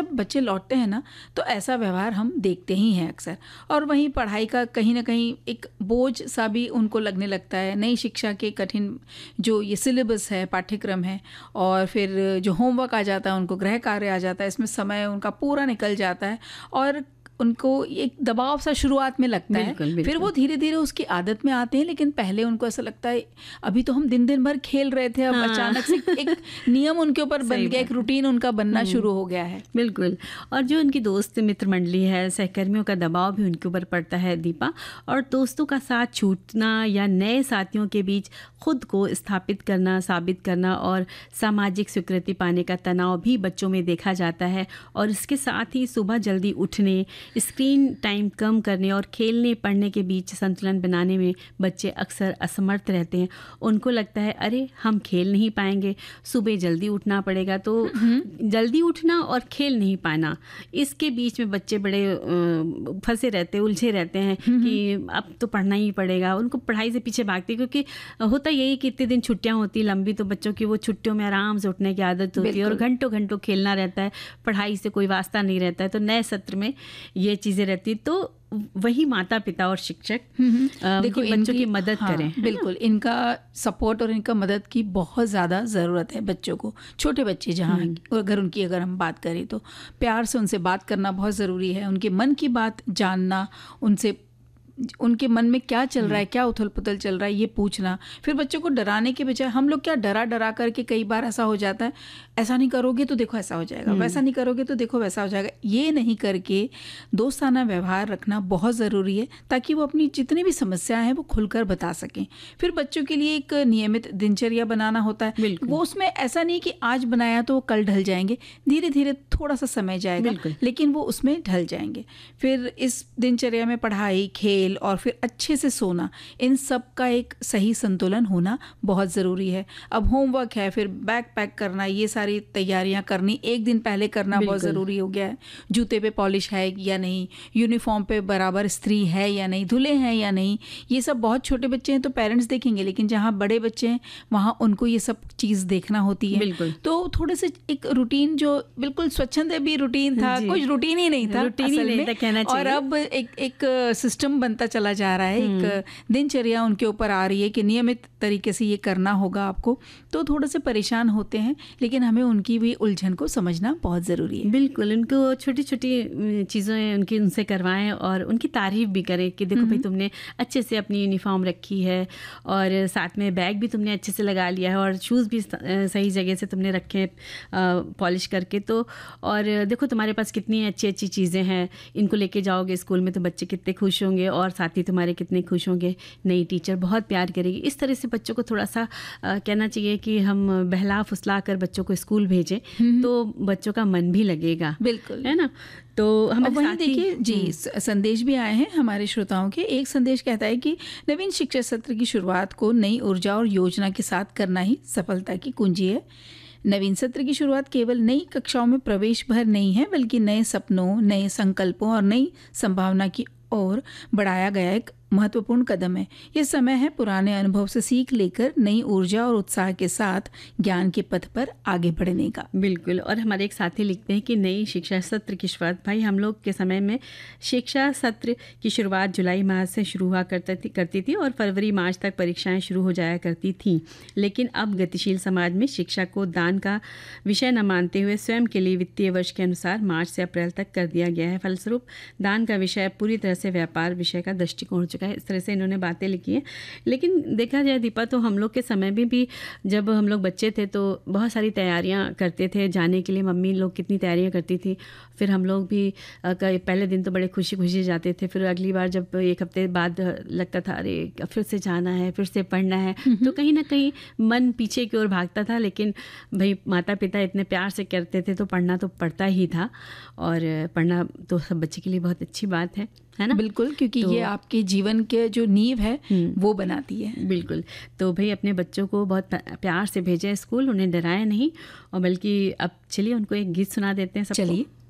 जब बच्चे लौटते हैं ना तो ऐसा व्यवहार हम देखते ही हैं अक्सर। और वहीं पढ़ाई का कहीं ना कहीं एक बोझ सा भी उनको लगने लगता है। नई शिक्षा के कठिन जो ये सिलेबस है, पाठ्यक्रम है, और फिर जो होमवर्क आ जाता है, उनको गृह कार्य आ जाता है, इसमें समय उनका पूरा निकल जाता है और उनको एक दबाव सा शुरुआत में लगता है। बिल्कुल। फिर वो धीरे धीरे उसकी आदत में आते हैं, लेकिन पहले उनको ऐसा लगता है अभी तो हम दिन दिन भर खेल रहे थे, अब अचानक से एक नियम उनके ऊपर बन गया, एक रूटीन उनका बनना शुरू हो गया है। बिल्कुल। और जो उनकी दोस्त मित्र मंडली है, सहकर्मियों का दबाव भी उनके ऊपर पड़ता है दीपा। और दोस्तों का साथ छूटना या नए साथियों के बीच खुद को स्थापित करना, साबित करना और सामाजिक स्वीकृति पाने का तनाव भी बच्चों में देखा जाता है। और इसके साथ ही सुबह जल्दी उठने, स्क्रीन टाइम कम करने और खेलने पढ़ने के बीच संतुलन बनाने में बच्चे अक्सर असमर्थ रहते हैं। उनको लगता है अरे हम खेल नहीं पाएंगे, सुबह जल्दी उठना पड़ेगा। तो जल्दी उठना और खेल नहीं पाना, इसके बीच में बच्चे बड़े फंसे रहते हैं, उलझे रहते हैं कि अब तो पढ़ना ही पड़ेगा। उनको पढ़ाई से पीछे भागते, क्योंकि होता यही कि इतने दिन छुट्टियां होती लंबी, तो बच्चों की वो छुट्टियों में आराम से उठने की आदत होती है और घंटों घंटों खेलना रहता है, पढ़ाई से कोई वास्ता नहीं रहता है। तो नए सत्र में ये चीज़ें रहती, तो वही माता पिता और शिक्षक देखो बच्चों की मदद करें। बिल्कुल, इनका सपोर्ट और इनका मदद की बहुत ज़्यादा ज़रूरत है बच्चों को। छोटे बच्चे जहाँ अगर हम बात करें तो प्यार से उनसे बात करना बहुत ज़रूरी है। उनके मन की बात जानना, उनके मन में क्या चल रहा है, क्या उथल पुथल चल रहा है, ये पूछना। फिर बच्चों को डराने के बजाय हम लोग क्या डरा करके कई बार ऐसा हो जाता है, ऐसा नहीं करोगे तो देखो ऐसा हो जाएगा, वैसा नहीं करोगे तो देखो वैसा हो जाएगा। ये नहीं करके दोस्ताना व्यवहार रखना बहुत ज़रूरी है, ताकि वो अपनी जितनी भी समस्याएं हैं वो खुलकर बता सकें। फिर बच्चों के लिए एक नियमित दिनचर्या बनाना होता है। वो उसमें ऐसा नहीं कि आज बनाया तो कल ढल जाएंगे, धीरे धीरे थोड़ा सा समय जाएगा, लेकिन वो उसमें ढल जाएंगे। फिर इस दिनचर्या में पढ़ाई, खेल और फिर अच्छे से सोना, इन सब का एक सही संतुलन होना बहुत ज़रूरी है। अब होमवर्क है, फिर बैग पैक करना, ये सारी तैयारियां करनी एक दिन पहले करना बहुत ज़रूरी हो गया है। जूते पे पॉलिश है या नहीं, यूनिफॉर्म पे बराबर इस्त्री है या नहीं, धुले हैं या नहीं, ये सब बहुत छोटे बच्चे हैं तो पेरेंट्स देखेंगे, लेकिन जहाँ बड़े बच्चे हैं वहाँ उनको ये सब चीज़ देखना होती है। तो थोड़े से एक रूटीन, जो बिल्कुल स्वच्छंद भी रूटीन था, कुछ रूटीन ही नहीं था असल में, और अब एक सिस्टम बनता चला जा रहा है, एक दिनचर्या उनके ऊपर आ रही है कि नियमित तरीके से ये करना होगा आपको। तो थोड़े से परेशान होते हैं, लेकिन हमें उनकी भी उलझन को समझना बहुत ज़रूरी है। बिल्कुल, उनको छोटी छोटी चीज़ें उनसे करवाएं और उनकी तारीफ भी करें कि देखो भाई तुमने अच्छे से अपनी यूनिफॉर्म रखी है और साथ में बैग भी तुमने अच्छे से लगा लिया है और शूज़ भी सही जगह से तुमने रखे पॉलिश करके। तो और देखो तुम्हारे पास कितनी अच्छी अच्छी चीज़ें हैं, इनको लेके जाओगे स्कूल में तो बच्चे कितने खुश होंगे और साथी तुम्हारे कितने खुश होंगे, नई टीचर बहुत प्यार करेगी। इस तरह से बच्चों को थोड़ा सा कहना चाहिए कि हम बहला फुसला कर बच्चों को स्कूल भेजें तो बच्चों का मन भी लगेगा। बिल्कुल, है ना। तो हम वहीं देखिए जी, संदेश भी आए हैं हमारे श्रोताओं के। एक संदेश कहता है कि नवीन शिक्षा सत्र की शुरुआत को नई ऊर्जा और योजना के साथ करना ही सफलता की कुंजी है। नवीन सत्र की शुरुआत केवल नई कक्षाओं में प्रवेश भर नहीं है, बल्कि नए सपनों, नए संकल्पों और नई संभावना की ओर बढ़ाया गया एक महत्वपूर्ण कदम है। ये समय है पुराने अनुभव से सीख लेकर नई ऊर्जा और उत्साह के साथ ज्ञान के पथ पर आगे बढ़ने का। बिल्कुल। और हमारे एक साथी लिखते हैं कि नई शिक्षा सत्र की शुरुआत, भाई हम लोग के समय में शिक्षा सत्र की शुरुआत जुलाई माह से शुरू हुआ करती थी और फरवरी मार्च तक परीक्षाएं शुरू हो जाया करती थीं। लेकिन अब गतिशील समाज में शिक्षा को दान का विषय न मानते हुए स्वयं के लिए वित्तीय वर्ष के अनुसार मार्च से अप्रैल तक कर दिया गया है। फलस्वरूप दान का विषय पूरी तरह से व्यापार विषय का दृष्टिकोण हो चुका है। इस तरह से इन्होंने बातें लिखी हैं। लेकिन देखा जाए दीपा, तो हम लोग के समय में भी जब हम लोग बच्चे थे तो बहुत सारी तैयारियां करते थे जाने के लिए। मम्मी लोग कितनी तैयारियां करती थी, फिर हम लोग भी पहले दिन तो बड़े खुशी खुशी जाते थे। फिर अगली बार जब एक हफ्ते बाद लगता था अरे फिर से जाना है, फिर से पढ़ना है, तो कहीं ना कहीं मन पीछे की ओर भागता था। लेकिन भाई माता पिता इतने प्यार से करते थे तो पढ़ना तो पड़ता ही था, और पढ़ना तो सब बच्चे के लिए बहुत अच्छी बात है ना। बिल्कुल, क्योंकि ये आपके जीवन के जो नींव है वो बनाती है। बिल्कुल। तो भाई अपने बच्चों को बहुत प्यार से भेजें स्कूल, उन्हें डराएं नहीं, और बल्कि अब चलिए उनको एक गीत सुना देते हैं सबको। चलिए।